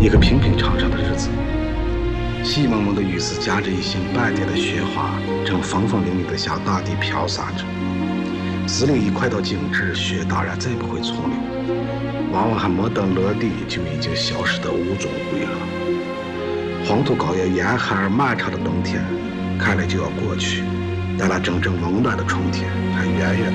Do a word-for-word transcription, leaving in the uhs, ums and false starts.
一个平平常常的日子。细蒙蒙的雨丝夹着一星半点的雪花，正风风凛凛地向大地飘洒着。时令一快到静止，雪当然再不会从流，往往还没等落地，就已经消失得无踪无影了。黄土高原严寒而漫长的冬天，看来就要过去，但那真正温暖的春天还远远